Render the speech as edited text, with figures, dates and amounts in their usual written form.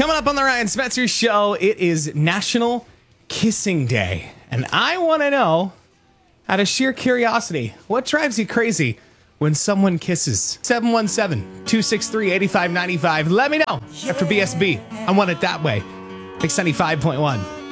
Coming up on the Ryan Spencer Show, it is National Kissing Day. And I want to know, out of sheer curiosity, what drives you crazy when someone kisses? 717-263-8595. Let me know after BSB. I want it that way. Mix 95.1.